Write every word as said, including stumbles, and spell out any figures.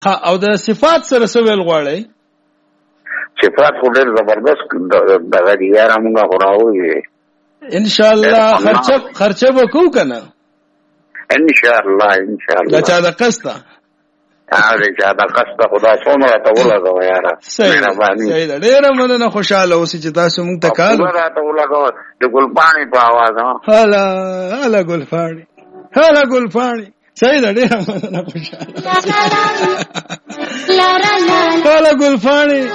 ها او د صفات سره سویل غواړي صفات خو ډېر زبردست دغه دی یاره موږ غواړو ان شاء الله خرچه خرچه وکړو کنه ان شاء الله ان شاء الله دا چا د قسطه هغه چا د قسطه خدا څومره ته ولګو یاره مهرباني صحیح ده ډېر مننه خوشاله اوسې چې تاسو مونږ ته کال ته ولګو د ګلپاڼي په आवाज ها هلا هلا ګلپاڼي هلا ګلپاڼي صحیح ده ډېر مننه خوشاله هلا ګلپاڼي